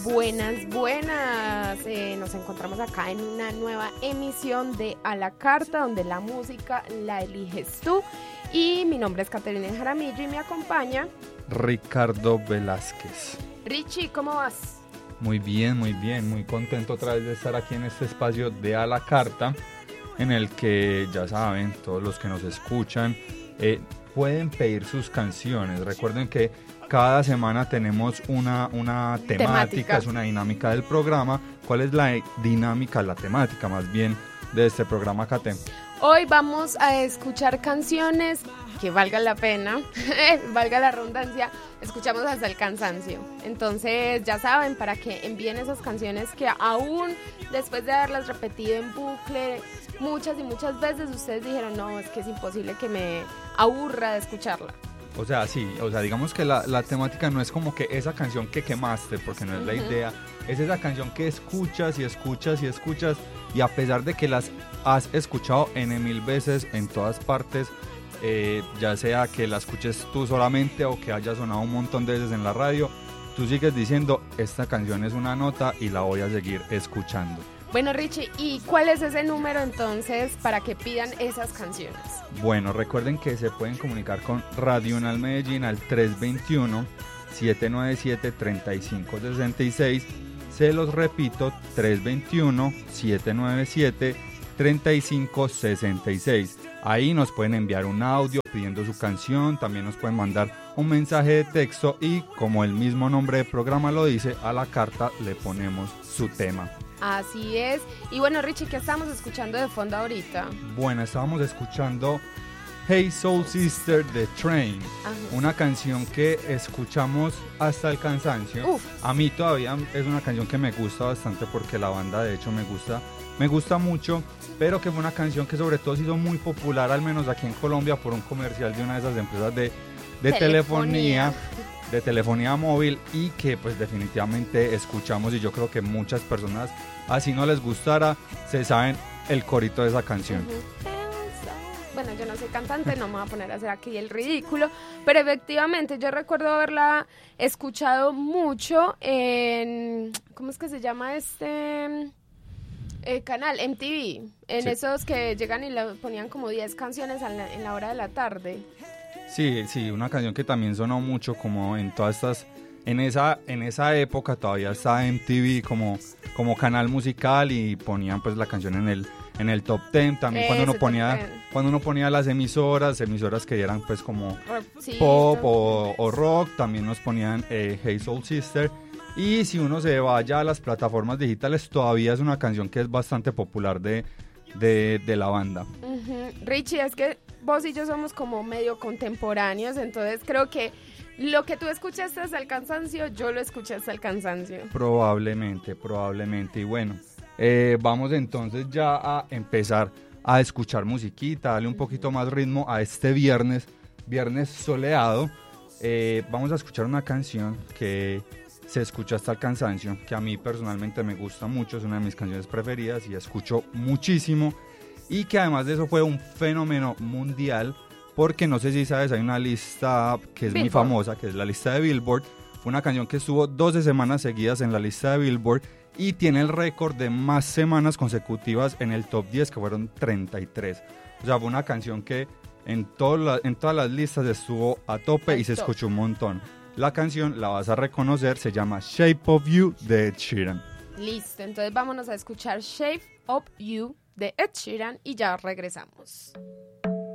Buenas, buenas. Nos encontramos acá en una nueva emisión de A la Carta, donde la música la eliges tú. Y mi nombre es Caterina Jaramillo y me acompaña Ricardo Velázquez. Richie, ¿cómo vas? Muy bien, muy contento otra vez de estar aquí en este espacio de A la Carta, en el que ya saben, todos los que nos escuchan pueden pedir sus canciones. Recuerden que cada semana tenemos una temática, es una dinámica del programa. ¿Cuál es la dinámica, la temática más bien de este programa, Kate? Hoy vamos a escuchar canciones que valga la pena, valga la redundancia, escuchamos hasta el cansancio. Entonces ya saben, para que envíen esas canciones que aún después de haberlas repetido en bucle muchas y muchas veces, ustedes dijeron, no, es que es imposible que me aburra de escucharla. O sea, sí, digamos que la temática no es como que esa canción que quemaste, porque no es la idea, es esa canción que escuchas y escuchas y escuchas, y a pesar de que las has escuchado mil veces en todas partes, ya sea que la escuches tú solamente o que haya sonado un montón de veces en la radio, tú sigues diciendo, esta canción es una nota y la voy a seguir escuchando. Bueno, Richie, ¿y cuál es ese número entonces para que pidan esas canciones? Bueno, recuerden que se pueden comunicar con Radio Unal Medellín al 321-797-3566. Se los repito, 321-797-3566. Ahí nos pueden enviar un audio pidiendo su canción, también nos pueden mandar un mensaje de texto y, como el mismo nombre del programa lo dice, a la carta le ponemos su tema. Así es. Y bueno, Richie, ¿qué estamos escuchando de fondo ahorita? Bueno, estábamos escuchando Hey Soul Sister de Train, una canción que escuchamos hasta el cansancio. A mí todavía es una canción que me gusta bastante porque la banda de hecho me gusta mucho, pero que fue una canción que sobre todo se hizo muy popular, al menos aquí en Colombia, por un comercial de una de esas empresas de telefonía móvil, y que pues definitivamente escuchamos, y yo creo que muchas personas, así no les gustara, se saben el corito de esa canción. Bueno, yo no soy cantante, no me voy a poner a hacer aquí el ridículo, pero efectivamente yo recuerdo haberla escuchado mucho en, ¿cómo es que se llama este canal? MTV, en esos que llegan y le ponían como 10 canciones en la hora de la tarde. Sí, una canción que también sonó mucho como en todas estas, en esa época todavía estaba MTV como canal musical, y ponían pues la canción en el top 10 también cuando uno ponía las emisoras que eran pues como pop o rock, también nos ponían Hey Soul Sister. Y si uno se vaya a las plataformas digitales, todavía es una canción que es bastante popular de la banda. Richie, es que vos y yo somos como medio contemporáneos, entonces creo que lo que tú escuchaste hasta el cansancio, yo lo escuché hasta el cansancio. Probablemente. Y bueno, vamos entonces ya a empezar a escuchar musiquita, darle un poquito más ritmo a este viernes soleado. Vamos a escuchar una canción que se escucha hasta el cansancio, que a mí personalmente me gusta mucho, es una de mis canciones preferidas y escucho muchísimo, y que además de eso fue un fenómeno mundial, porque no sé si sabes, hay una lista que es muy famosa, que es la lista de Billboard. Fue una canción que estuvo 12 semanas seguidas en la lista de Billboard y tiene el récord de más semanas consecutivas en el top 10, que fueron 33. O sea, fue una canción que en todas las listas estuvo a tope y se escuchó un montón. La canción la vas a reconocer, se llama Shape of You de Ed Sheeran. Listo, entonces vámonos a escuchar Shape of You de Ed Sheeran y ya regresamos.